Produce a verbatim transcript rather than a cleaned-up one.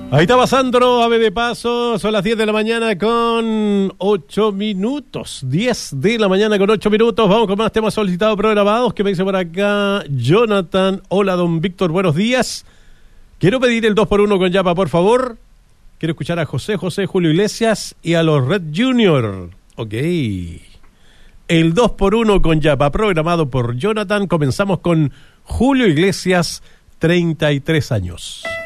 Ahí está Sandro, ave de paso, son las diez de la mañana con ocho minutos, diez de la mañana con ocho minutos, vamos con más temas solicitados programados, que me dice por acá Jonathan. Hola don Víctor, buenos días, quiero pedir el dos por uno con Yapa, por favor, quiero escuchar a José José, Julio Iglesias y a los Red Junior, ok, el dos por uno con Yapa, programado por Jonathan, comenzamos con Julio Iglesias, treinta y tres años.